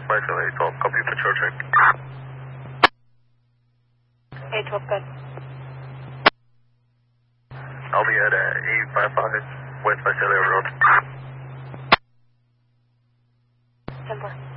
Maxwell 812, copy for Georgia. 812, good. I'll be at 855 West Visalia Road. 10-4.